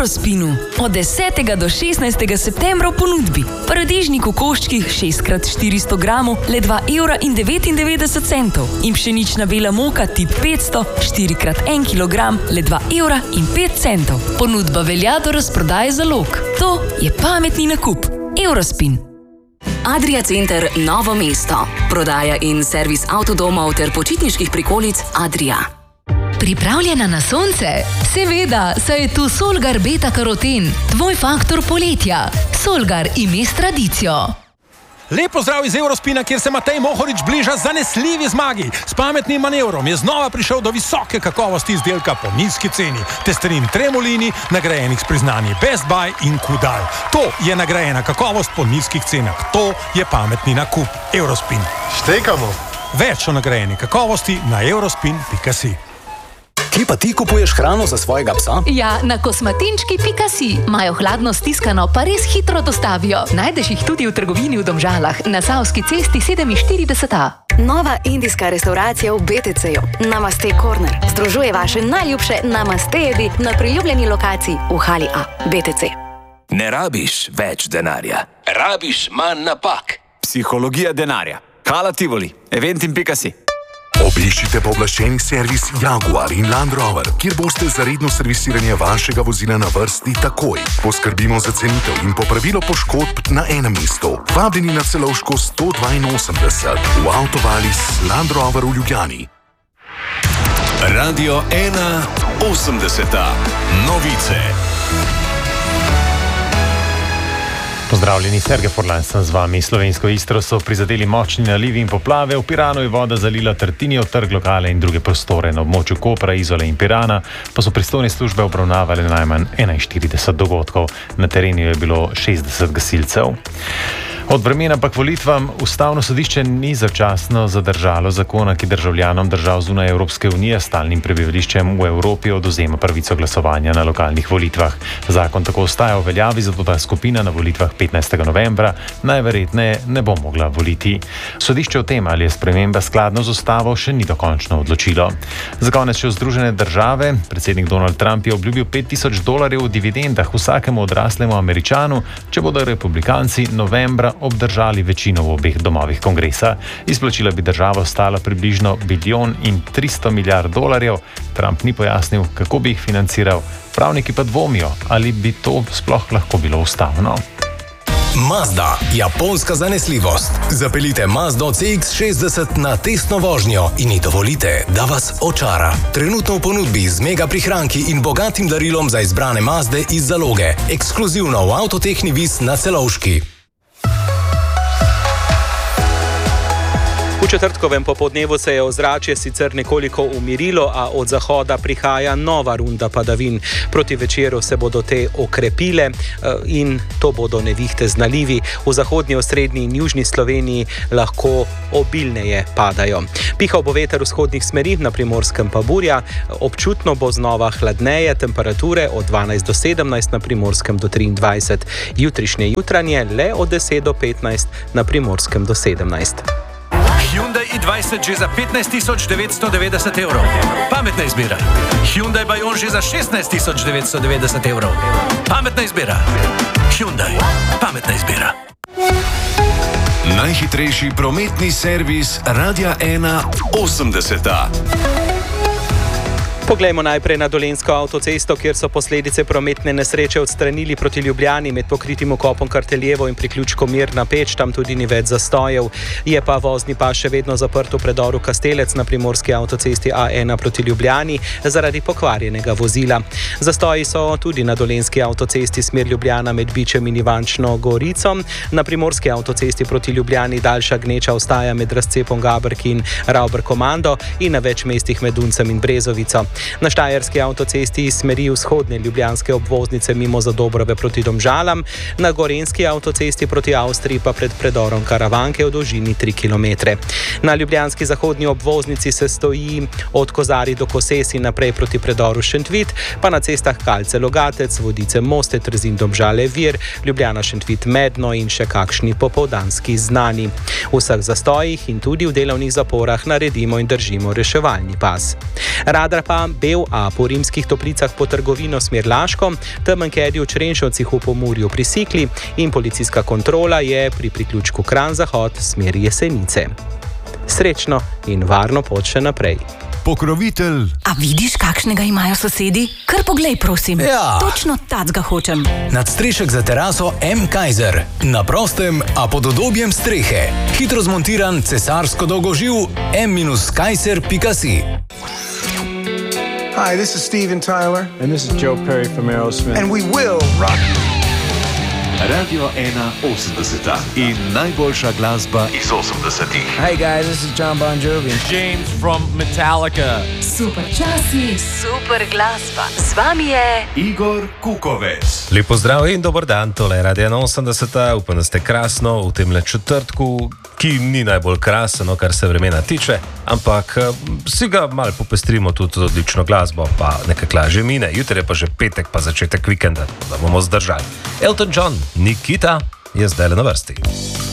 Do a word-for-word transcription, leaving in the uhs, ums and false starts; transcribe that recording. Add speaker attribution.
Speaker 1: Eurospinu. Od desetega do šestnajstega septembra v ponudbi. Paradižnik v koščkih šest krat štiristo gramov le dva evra in devetindevetdeset centov. In pšenična bela moka tip petsto štiri krat en kilogram le dva evra in pet centov. Ponudba velja do razprodaje zalog. To je pametni nakup. Eurospin.
Speaker 2: Adria Center Novo mesto. Prodaja in servis avtodomov ter počitniških prikolic Adria.
Speaker 3: Pripravljena na sonce? Seveda, saj je tu Solgar Beta Karoten, tvoj faktor poletja. Solgar ime s tradicijo.
Speaker 4: Lep pozdrav iz Eurospina, kjer se Matej Mohorič bliža zanesljivi zmagi. S pametnim manevrom je znova prišel do visoke kakovosti izdelka po nizki ceni. Testerin Tremolini, nagrajenih s priznanji Best Buy in Kudal. To je nagrajena kakovost po nizkih cenah. To je pametni nakup. Eurospin.
Speaker 5: Štekamo.
Speaker 4: Več o nagrajeni kakovosti na eurospin pika si.
Speaker 6: Kje pa ti kupuješ hrano za svojega psa?
Speaker 3: Ja, na kosmatinčki pika si. Imajo hladno stiskano, pa res hitro dostavijo. Najdeš jih tudi v trgovini v Domžalah, na Savski cesti sedeminštirideset A.
Speaker 7: Nova indijska restauracija v B T C-ju. Namaste Corner. Združuje vaše najljubše namaste jedi na priljubljeni lokaciji v hali A. B T C.
Speaker 8: Ne rabiš več denarja. Rabiš manj napak.
Speaker 9: Psihologija denarja. Hala Tivoli. Eventim pika si.
Speaker 5: Obiščite pooblaščeni servis Jaguar in Land Rover, kjer boste za redno servisiranje vašega vozila na vrsti takoj. Poskrbimo za cenitev in popravilo poškodb na enem mestu. Vabljeni na Celovško sto dvainosemdeset v Avtovalis Land Rover v Ljubljani.
Speaker 8: Radio ena osemdeseta. Novice.
Speaker 10: Pozdravljeni, Sergej Forlan sem z vami. Slovensko Istro so prizadeli močni nalivi in poplave. V Piranu je voda zalila Trtinijev trg, lokale in druge prostore. Na območju Kopra, Izole in Pirana pa so pristojne službe obravnavale najmanj enainštirideset dogodkov. Na terenu je bilo šestdeset gasilcev. Od vremena pa k volitvam. Ustavno sodišče ni začasno zadržalo zakona, ki državljanom držav zunaj Evropske unije s stalnim prebivališčem v Evropi odvzema pravico glasovanja na lokalnih volitvah. Zakon tako ostaja v veljavi, zato ta skupina na volitvah petnajstega novembra najverjetneje ne bo mogla voliti. Sodišče o tem, ali je sprememba skladno z ustavo, še ni dokončno odločilo. Za konec še Združene države. Predsednik Donald Trump je obljubil pet tisoč dolarjev v dividendah vsakemu odraslemu Američanu, če bodo republikanci novembra obdržali večino v obeh domovih kongresa. Izplačila bi državo stala približno bilijon in tristo milijard dolarjev. Trump ni pojasnil, kako bi jih financiral. Pravniki pa dvomijo, ali bi to sploh lahko bilo ustavno.
Speaker 8: Mazda, japonska zanesljivost. Zapeljite Mazdo C X šestdeset na testno vožnjo in ji dovolite, da vas očara. Trenutno v ponudbi z mega prihranki in bogatim darilom za izbrane Mazde iz zaloge. Ekskluzivno v Avtotehni Vis na Celovški.
Speaker 11: V četrtkovem popoldnevu se je ozračje sicer nekoliko umirilo, a od zahoda prihaja nova runda padavin. Proti večeru se bodo te okrepile in to bodo nevihte z nalivi. V zahodnji, osrednji in južni Sloveniji lahko obilneje padajo. Pihal bo veter vzhodnih smeri, na Primorskem pa burja. Občutno bo znova hladneje, temperature od dvanajst do sedemnajst, na Primorskem do triindvajset. Jutrišnje jutranje le od deset do petnajst, na Primorskem do sedemnajst.
Speaker 12: Hyundai i dvajset že za petnajst tisoč devetsto devetdeset evrov. Pametna izbira. Hyundai Bayon že za šestnajst tisoč devetsto devetdeset evrov. Pametna izbira. Hyundai. Pametna izbira.
Speaker 8: Najhitrejši prometni servis Radia ena osemdeseta.
Speaker 11: Poglejmo najprej na Dolenjsko avtocesto, kjer so posledice prometne nesreče odstranili proti Ljubljani med pokritim vkopom Karteljevo in priključkom Mirna Peč, tam tudi ni več zastojev. Je pa vozni pas še vedno zaprt v predoru Kastelec na primorski avtocesti A ena proti Ljubljani zaradi pokvarjenega vozila. Zastoji so tudi na Dolenjski avtocesti smer Ljubljana med Bičem in Ivančno Gorico. Na primorski avtocesti proti Ljubljani daljša gneča ostaja med razcepom Gabrki in Ravber Komando in na več mestih med Duncem in Brezovico. Na Štajerski avtocesti iz smeri vzhodne ljubljanske obvoznice mimo Zadobrove proti Domžalam, na Gorenjski avtocesti proti Avstriji pa pred predorom Karavanke v dolžini tri kilometre. Na ljubljanski zahodni obvoznici se stoji od Kozari do Koses in naprej proti predoru Šentvit, pa na cestah Kalce Logatec, Vodice Moste, Trzin Domžale Vir, Ljubljana Šentvit Medno in še kakšni popoldanski znani. V vseh zastojih in tudi v delovnih zaporah naredimo in držimo reševalni pas. Radar pa A, Bel A po Rimskih Toplicah po trgovino smer Laško, Temenkedi v Črenšovcih v Pomurju pri Sikli in policijska kontrola je pri priključku Kranj-Zahod smer Jesenice. Srečno in varno pot še naprej.
Speaker 13: Pokrovitelj.
Speaker 14: A vidiš, kakšnega imajo sosedi? Kar poglej, prosim.
Speaker 8: Ja.
Speaker 14: Točno tacga hočem.
Speaker 8: Nadstrešek za teraso M. Kaiser. Na prostem, a pod udobjem strehe. Hitro zmontiran cesarsko dolgoživ M Kaiser pika si.
Speaker 15: Hi, this is Steven Tyler.
Speaker 16: And this is Joe Perry from Aerosmith.
Speaker 15: And we will rock you.
Speaker 17: Radio ena osemdeseta in najboljša glasba iz osemdesetih.
Speaker 16: Hey guys, this is John Bon Jovi.
Speaker 18: James from Metallica.
Speaker 14: Super časi, super glasba. Z vami je
Speaker 17: Igor Kukovec.
Speaker 19: Lep pozdrav in dober dan, tole je Radio ena osemdeseta. Upam, da ste krasno v temle četrtku, ki ni najbolj krasno, kar se vremena tiče, ampak si ga malo popestrimo tudi odlično glasbo, pa nekaj lažje mine. Jutri je pa že petek, pa začetek vikenda, da bomo zdržali. Elton John, Nikita je zdaj na vrsti.